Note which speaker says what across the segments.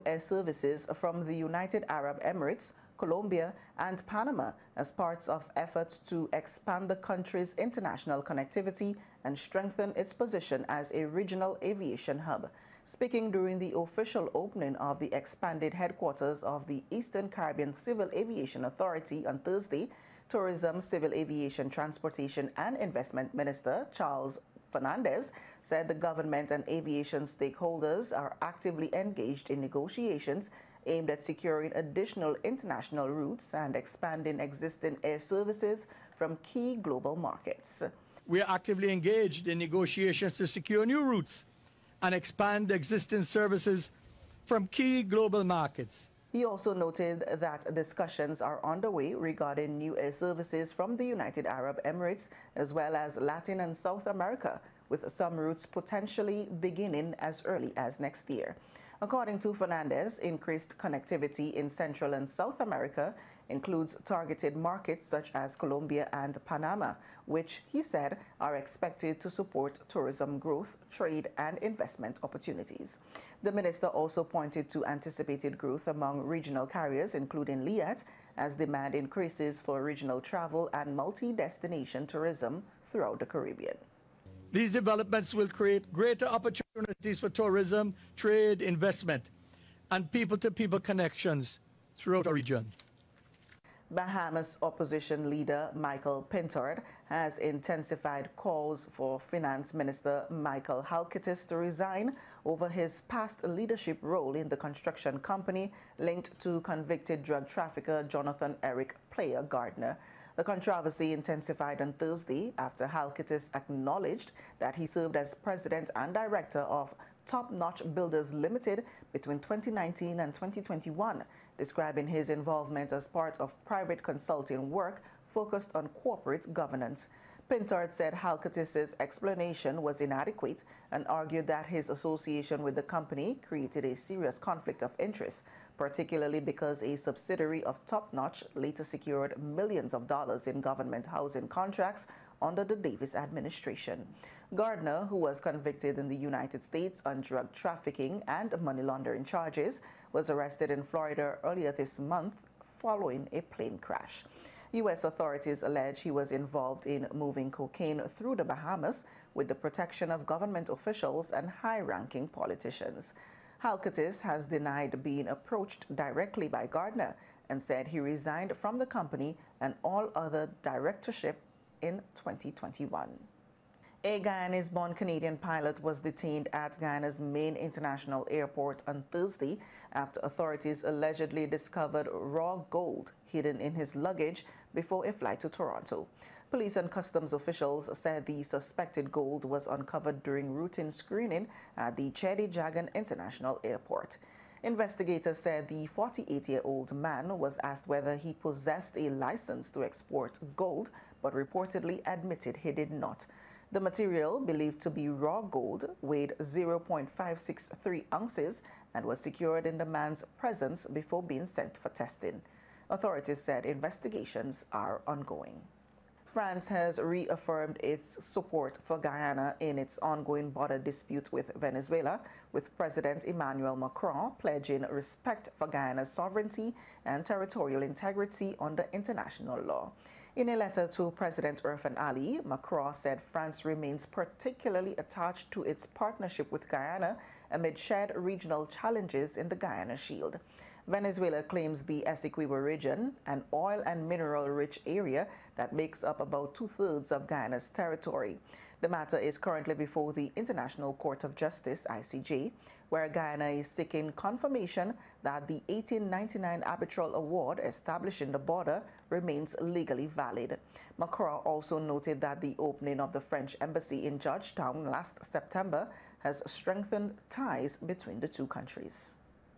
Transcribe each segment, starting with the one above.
Speaker 1: air services from the United Arab Emirates, Colombia, and Panama as parts of efforts to expand the country's international connectivity and strengthen its position as a regional aviation hub. Speaking during the official opening of the expanded headquarters of the Eastern Caribbean Civil Aviation Authority on Thursday, Tourism, Civil Aviation, Transportation and Investment Minister Charles Fernandez said the government and aviation stakeholders are actively engaged in negotiations aimed at securing additional international routes and expanding existing air services from key global markets.
Speaker 2: We are actively engaged in negotiations to secure new routes and expand existing services from key global markets.
Speaker 1: He also noted that discussions are underway regarding new air services from the United Arab Emirates as well as Latin and South America, with some routes potentially beginning as early as next year. According to Fernandez, increased connectivity in Central and South America includes targeted markets such as Colombia and Panama, which he said are expected to support tourism growth, trade and investment opportunities. The minister also pointed to anticipated growth among regional carriers, including Liat, as demand increases for regional travel and multi-destination tourism throughout the Caribbean.
Speaker 2: These developments will create greater opportunities for tourism, trade, investment, and people-to-people connections throughout our region.
Speaker 1: Bahamas opposition leader Michael Pintard has intensified calls for Finance Minister Michael Halkitis to resign over his past leadership role in the construction company linked to convicted drug trafficker Jonathan Eric Player Gardner. The controversy intensified on Thursday after Halkitis acknowledged that he served as president and director of Top Notch Builders Limited between 2019 and 2021, describing his involvement as part of private consulting work focused on corporate governance. Pintard said Halkitis' explanation was inadequate and argued that his association with the company created a serious conflict of interest, particularly because a subsidiary of Top Notch later secured millions of dollars in government housing contracts under the Davis administration. Gardner, who was convicted in the United States on drug trafficking and money laundering charges, was arrested in Florida earlier this month following a plane crash. U.S. authorities allege he was involved in moving cocaine through the Bahamas with the protection of government officials and high-ranking politicians. Halkitis has denied being approached directly by Gardner and said he resigned from the company and all other directorship in 2021. A Guyanese-born Canadian pilot was detained at Guyana's main international airport on Thursday after authorities allegedly discovered raw gold hidden in his luggage before a flight to Toronto. Police and customs officials said the suspected gold was uncovered during routine screening at the Chedi Jagan International Airport. Investigators said the 48-year-old man was asked whether he possessed a license to export gold, but reportedly admitted he did not. The material, believed to be raw gold, weighed 0.563 ounces and was secured in the man's presence before being sent for testing. Authorities said investigations are ongoing. France has reaffirmed its support for Guyana in its ongoing border dispute with Venezuela, with President Emmanuel Macron pledging respect for Guyana's sovereignty and territorial integrity under international law. In a letter to President Irfan Ali, Macron said France remains particularly attached to its partnership with Guyana amid shared regional challenges in the Guyana Shield. Venezuela claims the Essequibo region, an oil and mineral-rich area that makes up about two-thirds of Guyana's territory. The matter is currently before the International Court of Justice, ICJ, where Guyana is seeking confirmation that the 1899 arbitral award establishing the border remains legally valid. Macron also noted that the opening of the French embassy in Georgetown last September has strengthened ties between the two countries.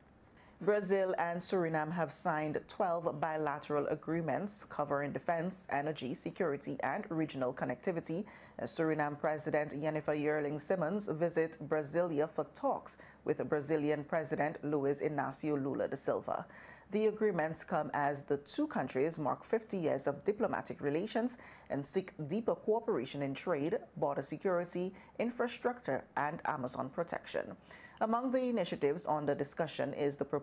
Speaker 1: Brazil and Suriname have signed 12 bilateral agreements covering defense, energy, security, and regional connectivity as Suriname President Jennifer Yearling-Simmons visit Brasilia for talks with Brazilian President Luiz Inácio Lula da Silva. The agreements come as the two countries mark 50 years of diplomatic relations and seek deeper cooperation in trade, border security, infrastructure, and Amazon protection. Among the initiatives under discussion is the